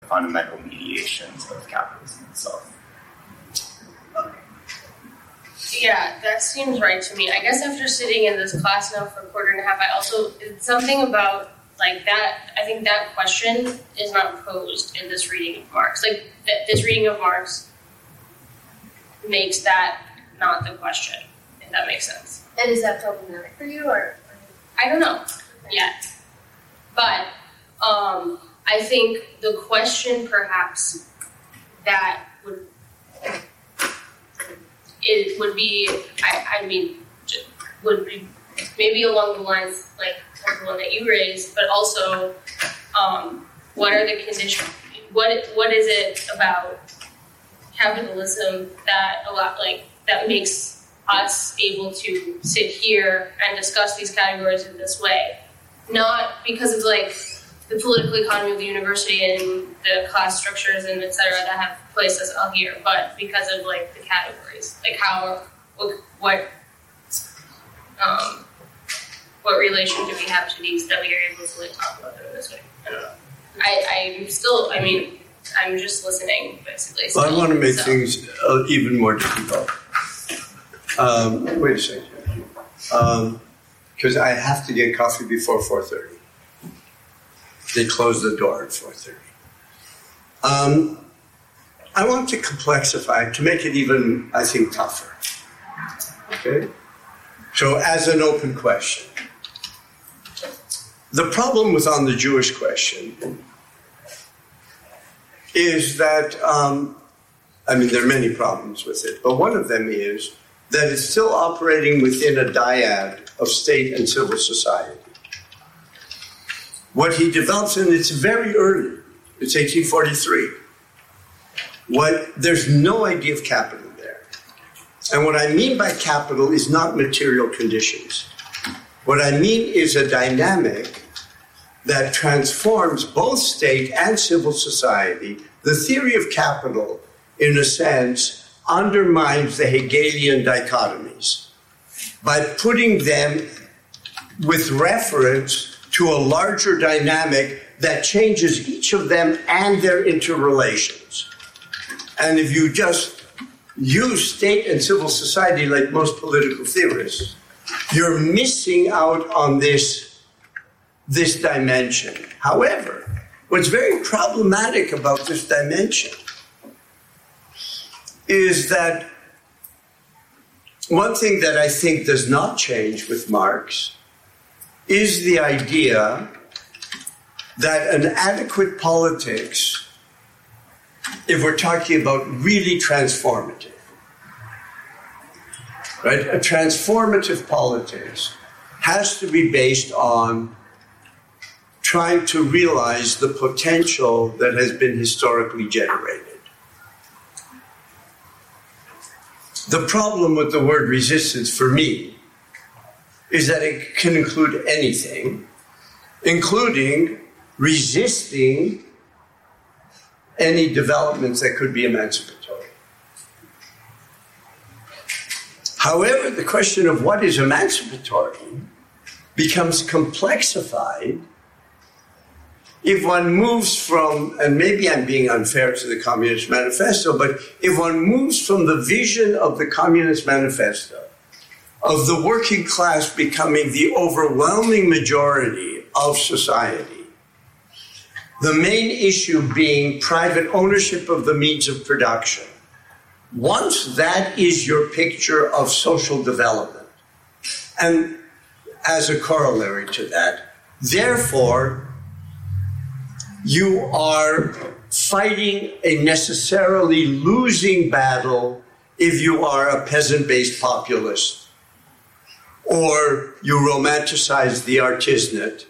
fundamental mediations of capitalism itself. Yeah, that seems right to me. I guess after sitting in this class now for a quarter and a half, it's something about like that. I think that question is not posed in this reading of Marx. Like this reading of Marx makes that not the question, if that makes sense. And is that problematic for you, or? I don't know yet, but I think the question perhaps that would be maybe along the lines like the one that you raised, but also what are the conditions? What is it about capitalism that makes us able to sit here and discuss these categories in this way? Not because of like the political economy of the university and the class structures and et cetera that have placed us all here, but because of like the categories, like what relation do we have to these that we are able to like talk about them in this way? I don't know. I'm just listening basically. Well, I want to make things even more difficult. Wait a second. Because I have to get coffee before 4:30. They close the door at 4:30. I want to complexify, to make it even, I think, tougher. Okay? So as an open question, the problem on the Jewish question is that, there are many problems with it, but one of them is that it's still operating within a dyad of state and civil society. What he develops, and it's very early, it's 1843. There's no idea of capital there. And what I mean by capital is not material conditions. What I mean is a dynamic that transforms both state and civil society. The theory of capital, in a sense, undermines the Hegelian dichotomies by putting them with reference to a larger dynamic that changes each of them and their interrelations. And if you just use state and civil society like most political theorists, you're missing out on this dimension. However, what's very problematic about this dimension is that one thing that I think does not change with Marx is the idea that an adequate politics, if we're talking about really transformative, right? A transformative politics has to be based on trying to realize the potential that has been historically generated. The problem with the word resistance for me is that it can include anything, including resisting any developments that could be emancipatory. However, the question of what is emancipatory becomes complexified if one moves from, and maybe I'm being unfair to the Communist Manifesto, but if one moves from the vision of the Communist Manifesto of the working class becoming the overwhelming majority of society, the main issue being private ownership of the means of production. Once that is your picture of social development, and as a corollary to that, therefore, you are fighting a necessarily losing battle if you are a peasant-based populist, or you romanticize the artisanate,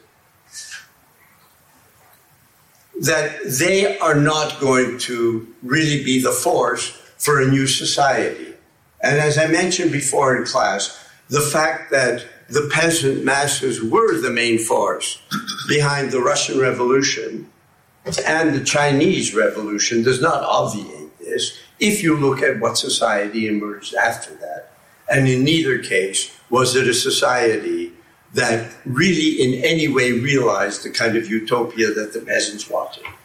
that they are not going to really be the force for a new society. And as I mentioned before in class, the fact that the peasant masses were the main force behind the Russian Revolution and the Chinese Revolution does not obviate this if you look at what society emerged after that. And in neither case was it a society that really in any way realized the kind of utopia that the peasants wanted.